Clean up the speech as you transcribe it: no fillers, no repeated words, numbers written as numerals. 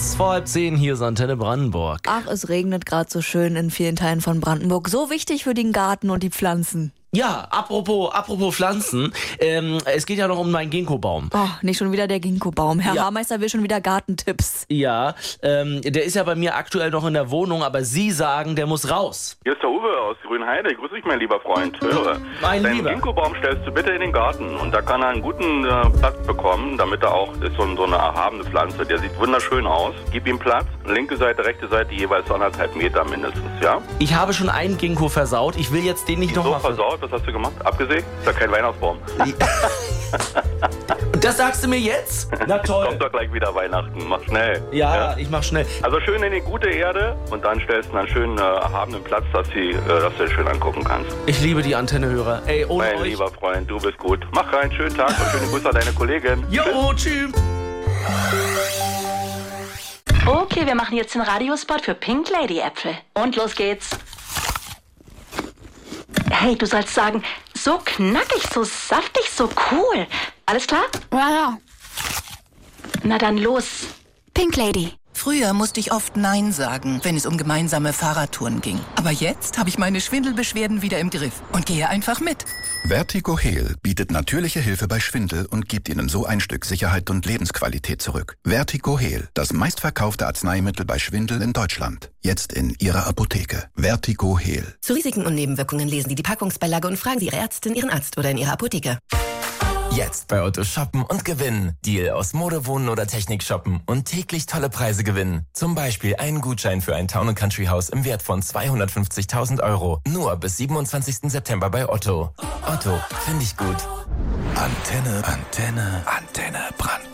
Kurz vor 9:30, hier ist Antenne Brandenburg. Ach, es regnet gerade so schön in vielen Teilen von Brandenburg. So wichtig für den Garten und die Pflanzen. Ja, apropos Pflanzen, es geht ja noch um meinen Ginkgo-Baum. Oh, nicht schon wieder der Ginkgo-Baum. Herr Ja. Haarmeister will schon wieder Gartentipps. Ja, der ist ja bei mir aktuell noch in der Wohnung, aber Sie sagen, der muss raus. Hier ist der Uwe aus Grünheide. Grüß dich, mein lieber Freund. Höre. Mein Deinen Lieber. Ginkgo-Baum stellst du bitte in den Garten. Und da kann er einen guten Platz bekommen, damit er auch, ist so eine erhabene Pflanze. Der sieht wunderschön aus. Gib ihm Platz. Linke Seite, rechte Seite, jeweils 1,5 Meter mindestens, ja? Ich habe schon einen Ginkgo versaut, ich will jetzt den nicht So nochmal versaut, was hast du gemacht? Abgesägt? Ist ja kein Weihnachtsbaum. Das sagst du mir jetzt? Na toll. Kommt doch gleich wieder Weihnachten. Mach schnell. Ja, ich mach schnell. Also schön in die gute Erde und dann stellst du einen schönen erhabenen Platz, dass du den schön angucken kannst. Ich liebe die Antennehörer. Ey, ohne Mein euch. lieber Freund, du bist gut. Mach rein, schönen Tag und schöne Grüße an deine Kollegin. Jo, tschüss. Okay, wir machen jetzt den Radiospot für Pink Lady Äpfel. Und los geht's. Hey, du sollst sagen, so knackig, so saftig, so cool. Alles klar? Ja. Na dann los. Pink Lady. Früher musste ich oft Nein sagen, wenn es um gemeinsame Fahrradtouren ging. Aber jetzt habe ich meine Schwindelbeschwerden wieder im Griff und gehe einfach mit. Vertigo Heal bietet natürliche Hilfe bei Schwindel und gibt Ihnen so ein Stück Sicherheit und Lebensqualität zurück. Vertigo Heal, das meistverkaufte Arzneimittel bei Schwindel in Deutschland. Jetzt in Ihrer Apotheke. Vertigo Heal. Zu Risiken und Nebenwirkungen lesen Sie die Packungsbeilage und fragen Sie Ihre Ärztin, Ihren Arzt oder in Ihrer Apotheke. Jetzt bei Otto shoppen und gewinnen. Deal aus Mode, Wohnen oder Technik shoppen und täglich tolle Preise gewinnen. Zum Beispiel einen Gutschein für ein Town & Country Haus im Wert von 250.000 €. Nur bis 27. September bei Otto. Otto, finde ich gut. Antenne Brandenburg.